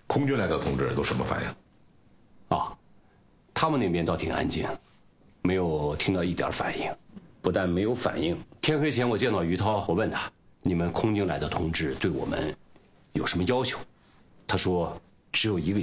空军来的同志都什么反应？ 啊，他们那边倒挺安静，没有听到一点反应。不但没有反应，天黑前我见到于涛，我问他：“你们空军来的同志对我们有什么要求？”他说：“只有一个